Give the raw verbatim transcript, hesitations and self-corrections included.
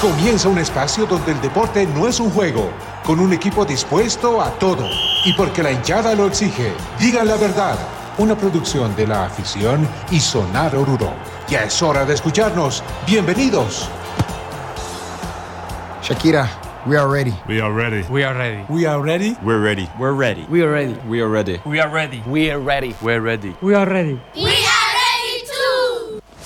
Comienza un espacio donde el deporte no es un juego, con un equipo dispuesto a todo. Y porque la hinchada lo exige, digan la verdad. Una producción de La Afición y Sonar Oruro. Ya es hora de escucharnos. Bienvenidos. Shakira, we are ready. We are ready. We are ready. We are ready. We're ready. We're ready. We are ready. We are ready. We are ready. We are ready. We're ready. We are ready. We are